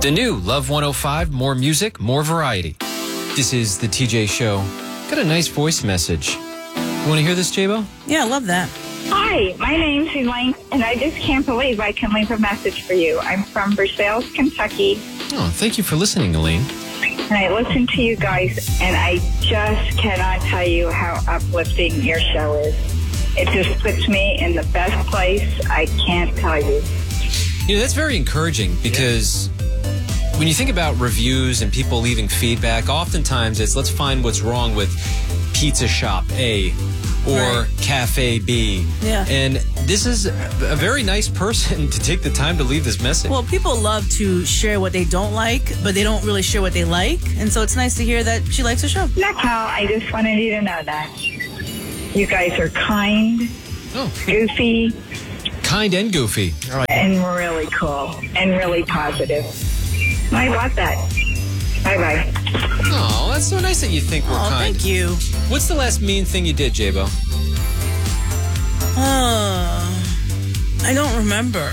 The new Love 105, more music, more variety. This is the TJ Show. Got a nice voice message. You want to hear this, J-Bo? Yeah, I love that. Hi, my name's Elaine, and I just can't believe I can leave a message for you. I'm from Versailles, Kentucky, Oh, thank you for listening, Elaine. and I listen to you guys, and I just cannot tell you how uplifting your show is. It just puts me in the best place. I can't tell you. You know, that's very encouraging because when you think about reviews and people leaving feedback, oftentimes it's let's find what's wrong with Pizza Shop A or Cafe B. Yeah. And this is a very nice person to take the time to leave this message. Well, people love to share what they don't like, but they don't really share what they like. And so it's nice to hear that she likes the show. That's all. I just wanted you to know that. You guys are kind, goofy, Kind and goofy. and really cool, and really positive. I love that. Bye-bye. Oh, that's so nice that you think we're Oh, kind. thank you. What's the last mean thing you did, J-Bo? I don't remember.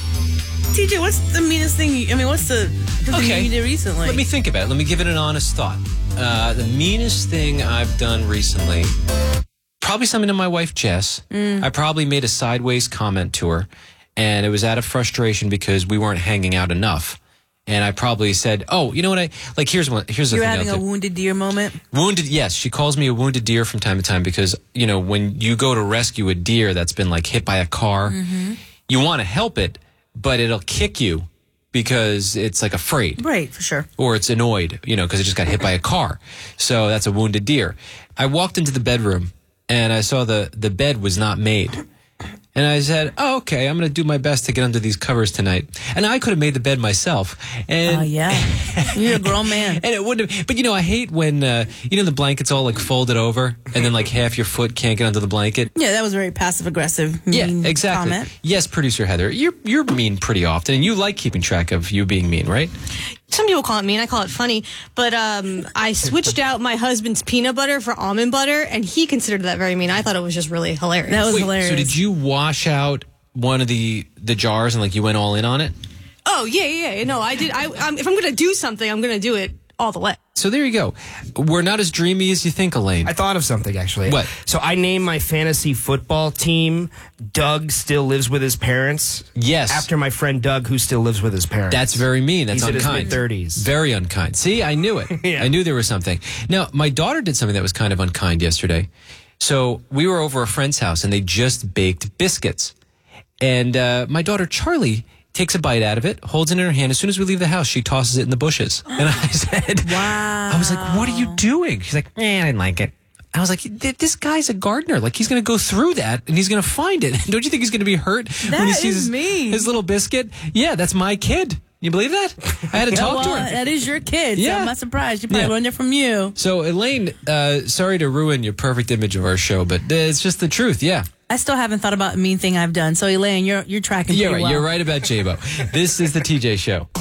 TJ, what's the meanest thing what's the thing you did recently? Let me think about it. Let me give it an honest thought. The meanest thing I've done recently, probably something to my wife, Jess. I probably made a sideways comment to her, and it was out of frustration because we weren't hanging out enough. And I probably said, "Oh, you know what? Here's the You're thing." having a wounded deer moment? Wounded, yes. She calls me a wounded deer from time to time because, you know, when you go to rescue a deer that's been like hit by a car, you want to help it, but it'll kick you because it's like afraid. Right, for sure. Or it's annoyed, you know, because it just got hit by a car. So that's a wounded deer. I walked into the bedroom and I saw the bed was not made. And I said, "Oh, okay, I'm going to do my best to get under these covers tonight." And I could have made the bed myself. And Yeah. You're a grown man. and it wouldn't have, but you know, I hate when, the blanket's all like folded over and then like half your foot can't get under the blanket. Yeah, that was very passive-aggressive, mean exactly. comment. Yes, producer Heather, you're mean pretty often and you like keeping track of you being mean, right? Some people call it mean. I call it funny. But I switched out my husband's peanut butter for almond butter, and he considered that very mean. I thought it was just really hilarious. That was hilarious. So did you wash out one of the jars and like you went all in on it? Oh, yeah. No, I did. If I'm going to do something, I'm going to do it all the way. So there you go. We're not as dreamy as you think, Elaine. I thought of something, actually. What? So I named my fantasy football team Doug Still Lives With His Parents. Yes. After my friend Doug, who still lives with his parents. That's very mean. That's He's unkind. in his mid-30s. Very unkind. See, I knew it. Yeah. I knew there was something. Now, my daughter did something that was kind of unkind yesterday. So we were over a friend's house, and they just baked biscuits. And my daughter, Charlie, takes a bite out of it, holds it in her hand. As soon as we leave the house, she tosses it in the bushes. And I said, Wow. I was like, what are you doing? She's like, I didn't like it. I was like, this guy's a gardener. Like, he's going to go through that, and he's going to find it. Don't you think he's going to be hurt when he sees his little biscuit? Yeah, that's my kid. You believe that? I had to talk to her. That is your kid, so Yeah. I'm not surprised. You probably learned it from you. So, Elaine, sorry to ruin your perfect image of our show, but it's just the truth, yeah. I still haven't thought about a mean thing I've done. So, Elaine, you're tracking pretty well. You're right about J-Bo. This is the TJ Show.